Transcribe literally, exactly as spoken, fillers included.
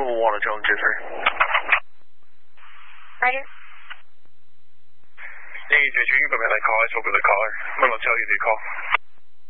one at John Jeffrey. Roger. Yeah, you you can put me on that call. I spoke with the caller. I'm going to tell you the call.